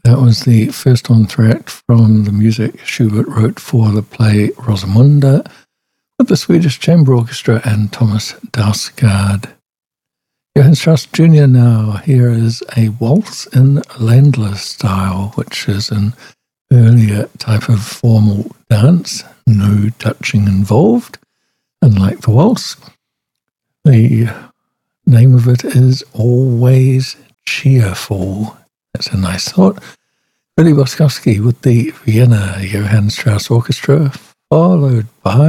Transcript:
That was the first entr'acte from the music Schubert wrote for the play Rosamunde with the Swedish Chamber Orchestra and Thomas Dausgaard. Johann Strauss Jr. now. Here is a waltz in Ländler style, which is an earlier type of formal dance, no touching involved, unlike the waltz. The name of it is Always Cheerful. That's a nice thought. Billy Boskovsky with the Vienna Johann Strauss Orchestra, followed by